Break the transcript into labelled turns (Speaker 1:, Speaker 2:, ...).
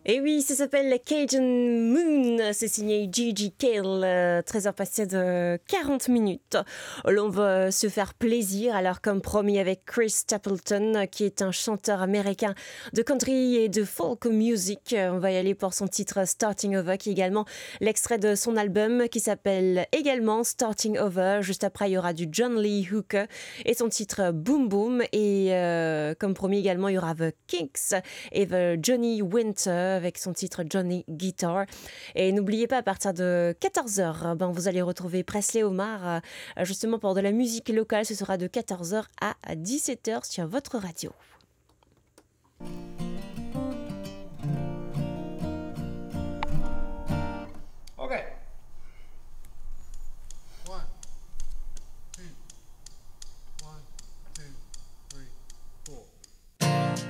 Speaker 1: Et oui, ça s'appelle Cajun Moon, c'est signé Gigi Cale, 13h passées de 40 minutes. L'on va se faire plaisir, alors comme promis avec Chris Stapleton, qui est un chanteur américain de country et de folk music. On va y aller pour son titre Starting Over, qui est également l'extrait de son album qui s'appelle également Starting Over. Juste après, il y aura du John Lee Hooker et son titre Boom Boom. Et comme promis également, il y aura The Kinks et The Johnny Winter avec son titre Johnny Guitar. Et n'oubliez pas, à partir de 14h, vous allez retrouver Presley Omar justement pour de la musique locale. Ce sera de 14h à 17h sur votre radio.